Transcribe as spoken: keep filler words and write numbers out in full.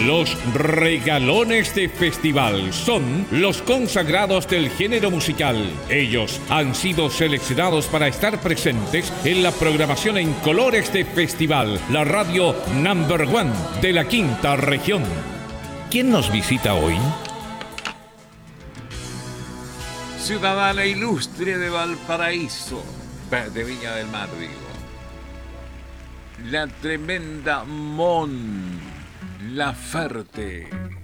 Los regalones de festival son los consagrados del género musical. Ellos han sido seleccionados para estar presentes en la programación en colores de festival, la radio number one de la quinta región. ¿Quién nos visita hoy? Ciudadana ilustre de Valparaíso, de Viña del Mar, digo. La tremenda Mon Laferte.